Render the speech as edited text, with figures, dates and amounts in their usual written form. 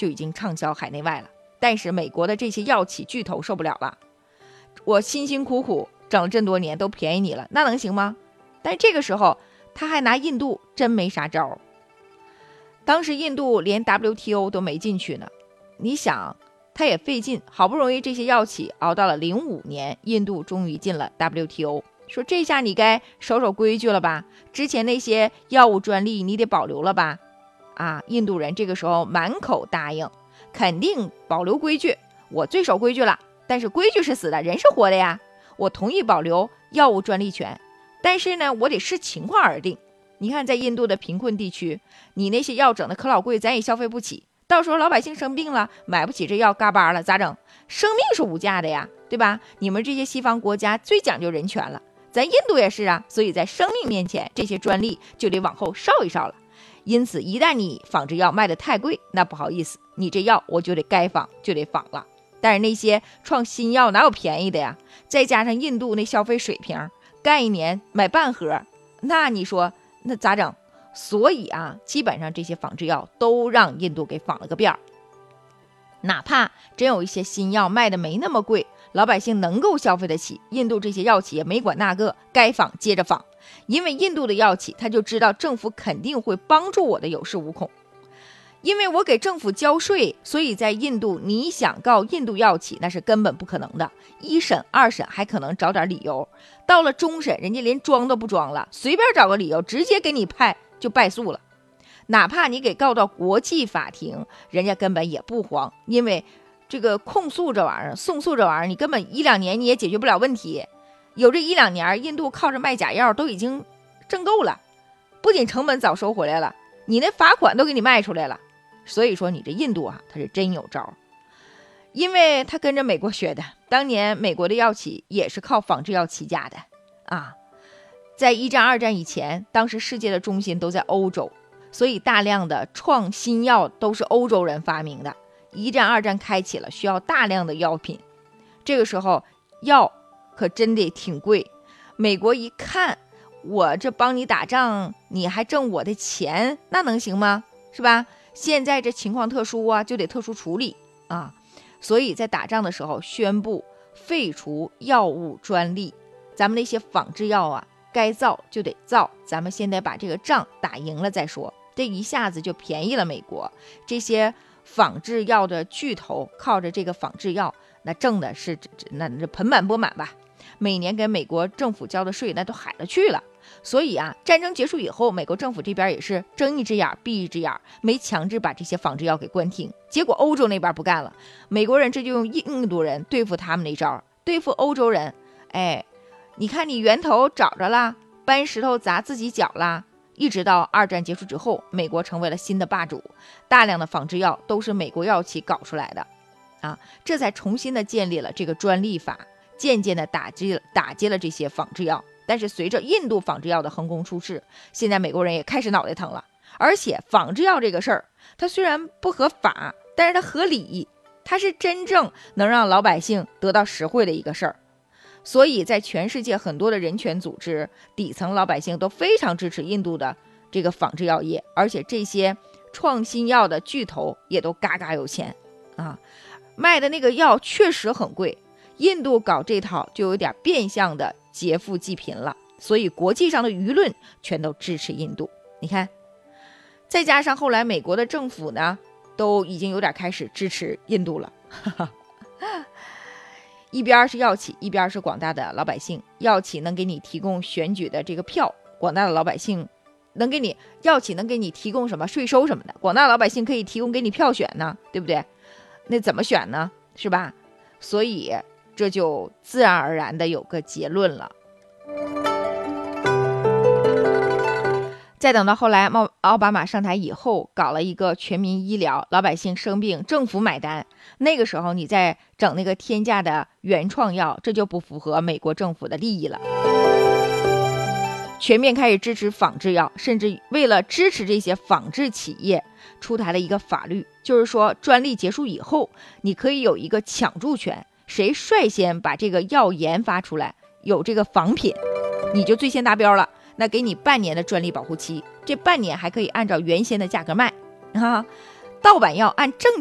就已经畅销海内外了。但是美国的这些药企巨头受不了了，我辛辛苦苦整了这么多年都便宜你了，那能行吗？但是这个时候他还拿印度真没啥招。当时印度连 WTO 都没进去呢，你想他也费劲，好不容易这些药企熬到了05年，印度终于进了 WTO， 说这下你该守守规矩了吧，之前那些药物专利你得保留了吧。印度人这个时候满口答应，肯定保留规矩，我最守规矩了，但是规矩是死的，人是活的呀，我同意保留药物专利权，但是呢我得视情况而定。你看在印度的贫困地区，你那些药整的可老贵，咱也消费不起，到时候老百姓生病了买不起这药，嘎巴了咋整？生命是无价的呀，对吧？你们这些西方国家最讲究人权了，咱印度也是啊，所以在生命面前这些专利就得往后稍一稍了。因此一旦你仿制药卖得太贵，那不好意思，你这药我就得该仿就得仿了。但是那些创新药哪有便宜的呀？再加上印度那消费水平，干一年买半盒，那你说那咋整？所以基本上这些仿制药都让印度给仿了个遍儿。哪怕真有一些新药卖的没那么贵，老百姓能够消费得起，印度这些药企也没管那个，该仿接着仿。因为印度的药企他就知道政府肯定会帮助我的有恃无恐，因为我给政府交税，所以在印度你想告印度药企那是根本不可能的。一审二审还可能找点理由，到了终审人家连装都不装了，随便找个理由直接给你派就败诉了。哪怕你给告到国际法庭，人家根本也不慌，因为这个控诉这玩意儿送诉这玩意儿你根本1-2年你也解决不了问题。有这1-2年印度靠着卖假药都已经挣够了，不仅成本早收回来了，你那罚款都给你卖出来了。所以说你这印度他是真有招，因为他跟着美国学的，当年美国的药企也是靠仿制药起家的在1战2战以前，当时世界的中心都在欧洲，所以大量的创新药都是欧洲人发明的。1战2战开启了，需要大量的药品，这个时候药可真得挺贵。美国一看我这帮你打仗你还挣我的钱，那能行吗？是吧？现在这情况特殊就得特殊处理所以在打仗的时候宣布废除药物专利，咱们那些仿制药该造就得造，咱们先得把这个仗打赢了再说。这一下子就便宜了美国，这些仿制药的巨头靠着这个仿制药那挣的是那盆满钵满吧，每年给美国政府交的税那都海了去了。所以战争结束以后，美国政府这边也是睁一只眼闭一只眼，没强制把这些仿制药给关停。结果欧洲那边不干了，美国人这就用印度人对付他们那招，对付欧洲人。你看你源头找着了，搬石头砸自己脚啦。一直到2战结束之后，美国成为了新的霸主，大量的仿制药都是美国药企搞出来的这才重新的建立了这个专利法，渐渐的打击了这些仿制药。但是随着印度仿制药的横空出世，现在美国人也开始脑袋疼了。而且仿制药这个事儿，它虽然不合法，但是它合理，它是真正能让老百姓得到实惠的一个事儿。所以在全世界很多的人权组织，底层老百姓都非常支持印度的这个仿制药业，而且这些创新药的巨头也都嘎嘎有钱卖的那个药确实很贵。印度搞这套就有点变相的劫富济贫了，所以国际上的舆论全都支持印度。你看，再加上后来美国的政府呢，都已经有点开始支持印度了一边是药企，一边是广大的老百姓。药企能给你提供选举的这个票，广大的老百姓药企能给你提供什么税收什么的，广大老百姓可以提供给你票选呢，对不对？那怎么选呢？是吧？所以这就自然而然的有个结论了。再等到后来奥巴马上台以后，搞了一个全民医疗，老百姓生病政府买单，那个时候你再整那个天价的原创药，这就不符合美国政府的利益了。全面开始支持仿制药，甚至为了支持这些仿制企业，出台了一个法律，就是说专利结束以后，你可以有一个抢注权，谁率先把这个药研发出来，有这个仿品，你就最先达标了，那给你半年的专利保护期，这半年还可以按照原先的价格卖盗版药按正